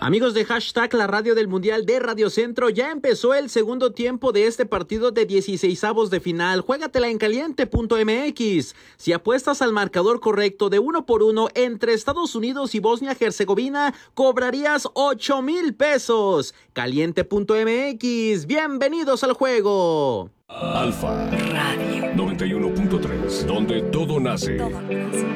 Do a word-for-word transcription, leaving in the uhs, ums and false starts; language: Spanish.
Amigos de hashtag la radio del Mundial de Radio Centro, ya empezó el segundo tiempo de este partido de dieciseisavos de final. Juégatela en caliente punto m x. Si apuestas al marcador correcto de uno por uno entre Estados Unidos y Bosnia-Herzegovina, cobrarías ocho mil pesos. caliente punto m x. Bienvenidos al juego. Alfa Radio noventa y uno punto tres, donde todo nace. Todo nace.